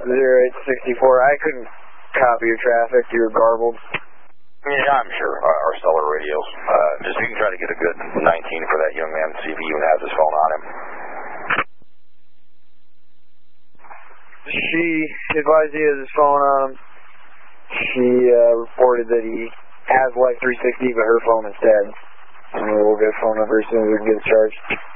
0864. I couldn't copy your traffic. You were garbled. Yeah, I'm sure. Our cellular radios. Just you can try to get a good 19 for that young man, see if he even has his phone on him. She advised he has his phone on him. She reported that he has Life 360, but her phone is dead. And we'll get a phone number as soon as we can get it charged.